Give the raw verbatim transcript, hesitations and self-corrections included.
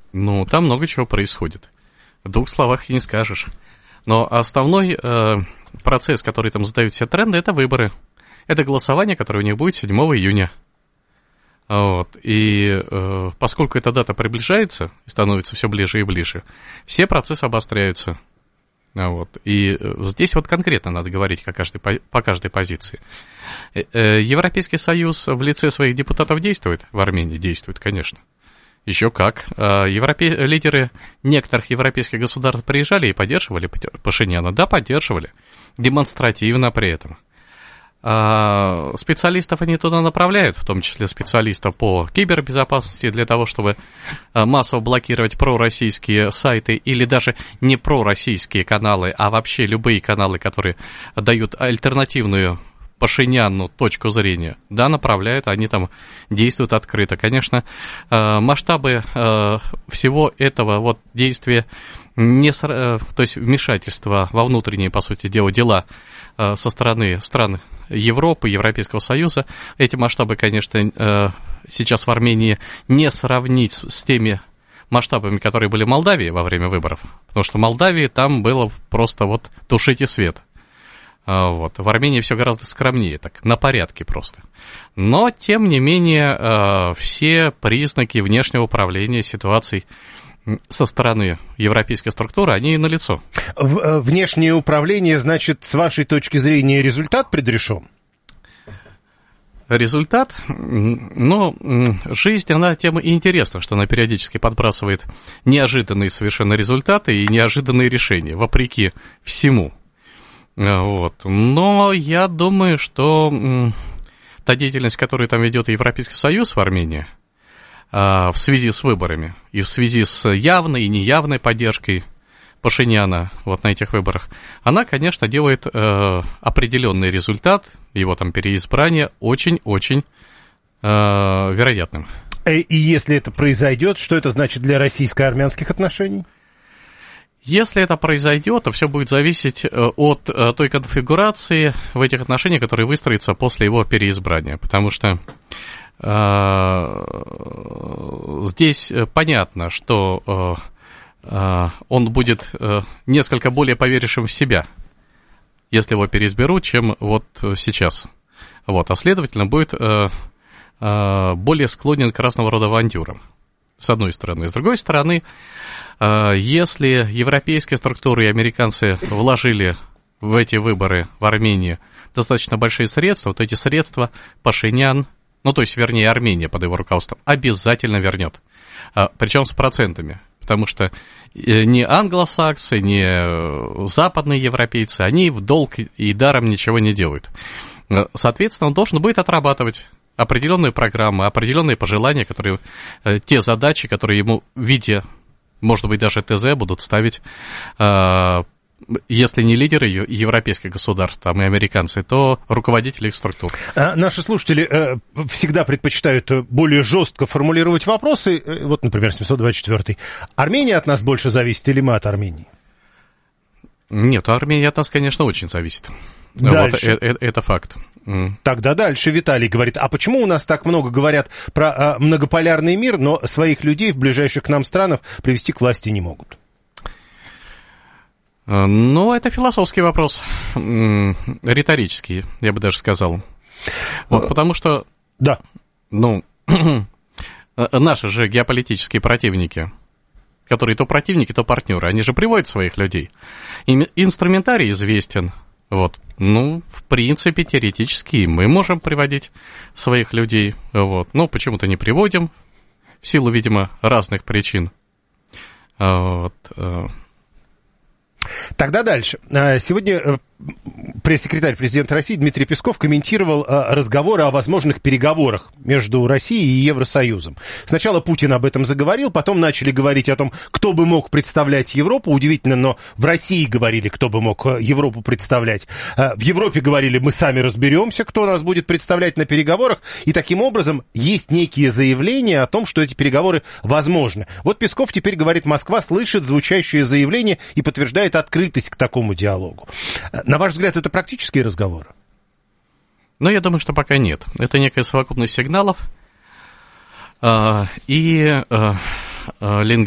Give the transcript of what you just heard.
Ну, там много чего происходит. В двух словах и не скажешь. Но основной э, процесс, который там задают все тренды, это выборы. Это голосование, которое у них будет седьмого июня. Вот. И э, поскольку эта дата приближается и становится все ближе и ближе, все процессы обостряются. Вот. И здесь вот конкретно надо говорить по каждой, по каждой позиции. Европейский Союз в лице своих депутатов действует, в Армении действует, конечно. Еще как. Европе... Лидеры некоторых европейских государств приезжали и поддерживали Пашиняна. Да, поддерживали. Демонстративно при этом. А специалистов они туда направляют, в том числе специалистов по кибербезопасности, для того, чтобы массово блокировать пророссийские сайты или даже не пророссийские каналы, а вообще любые каналы, которые дают альтернативную Пашиняну точку зрения. Да, направляют, они там действуют открыто. Конечно, масштабы всего этого вот действия, не, то есть вмешательства во внутренние, по сути дела, дела со стороны стран Европы, Европейского Союза, эти масштабы, конечно, сейчас в Армении не сравнить с теми масштабами, которые были в Молдавии во время выборов, потому что в Молдавии там было просто вот тушите свет. Вот. В Армении все гораздо скромнее, так, на порядке просто. Но, тем не менее, все признаки внешнего управления ситуацией со стороны европейской структуры, они налицо. Внешнее управление, значит, с вашей точки зрения, результат предрешен? Результат? Ну, жизнь, она тем и интересна, что она периодически подбрасывает неожиданные совершенно результаты и неожиданные решения, вопреки всему. Вот. Но я думаю, что та деятельность, которую там ведет Европейский Союз в Армении, в связи с выборами и в связи с явной и неявной поддержкой Пашиняна вот на этих выборах, она, конечно, делает э, определенный результат, его там переизбрание, очень-очень э, вероятным. И если это произойдет, что это значит для российско-армянских отношений? Если это произойдет, то все будет зависеть от той конфигурации в этих отношениях, которая выстроится после его переизбрания, потому что здесь понятно, что он будет несколько более поверившим в себя, если его переизберут, чем вот сейчас. Вот, а следовательно, будет более склонен к разного рода авантюрам, с одной стороны. С другой стороны, если европейские структуры и американцы вложили в эти выборы в Армении достаточно большие средства, вот эти средства Пашинян, ну, то есть, вернее, Армения под его руководством, обязательно вернет. Причем с процентами. Потому что ни англосаксы, ни западные европейцы, они в долг и даром ничего не делают. Соответственно, он должен будет отрабатывать определенные программы, определенные пожелания, которые, те задачи, которые ему в виде, может быть, даже ТЗ будут ставить, если не лидеры европейских государств, там и американцы, то руководители их структур. А наши слушатели э, всегда предпочитают более жестко формулировать вопросы. Вот, например, семьсот двадцать четвёртый. Армения от нас больше зависит или мы от Армении? Нет, Армения от нас, конечно, очень зависит. Дальше. Вот, это, это факт. Тогда дальше Виталий говорит, а почему у нас так много говорят про а, многополярный мир, но своих людей в ближайших к нам странах привести к власти не могут? Ну, это философский вопрос, риторический, я бы даже сказал. Вот, потому что, да. ну, наши же геополитические противники, которые то противники, то партнеры, они же приводят своих людей. Им инструментарий известен. Вот. Ну, в принципе, теоретически мы можем приводить своих людей. Вот. Но почему-то не приводим, в силу, видимо, разных причин. Вот. Тогда дальше. Сегодня пресс-секретарь президента России Дмитрий Песков комментировал разговоры о возможных переговорах между Россией и Евросоюзом. Сначала Путин об этом заговорил, потом начали говорить о том, кто бы мог представлять Европу. Удивительно, но в России говорили, кто бы мог Европу представлять. В Европе говорили, мы сами разберемся, кто нас будет представлять на переговорах. И таким образом есть некие заявления о том, что эти переговоры возможны. Вот Песков теперь говорит, Москва слышит звучащее заявление и подтверждает открытость к такому диалогу. На ваш взгляд, это практические разговоры? Ну, я думаю, что пока нет. Это некая совокупность сигналов и